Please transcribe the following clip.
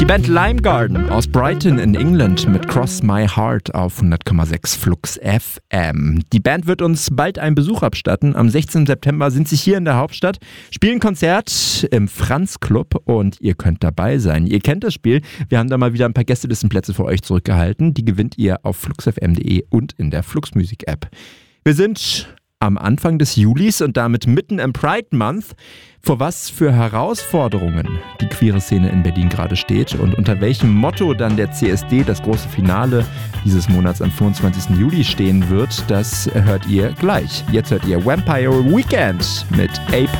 Die Band Lime Garden aus Brighton in England mit Cross My Heart auf 100,6 Flux FM. Die Band wird uns bald einen Besuch abstatten. Am 16. September sind sie hier in der Hauptstadt, spielen Konzert im Franz Club und ihr könnt dabei sein. Ihr kennt das Spiel. Wir haben da mal wieder ein paar Gästelistenplätze für euch zurückgehalten. Die gewinnt ihr auf fluxfm.de und in der Flux Music App. Wir sind am Anfang des Julis und damit mitten im Pride Month. Vor was für Herausforderungen die queere Szene in Berlin gerade steht und unter welchem Motto dann der CSD, das große Finale dieses Monats am 25. Juli stehen wird, das hört ihr gleich. Jetzt hört ihr Vampire Weekend mit A-Punk.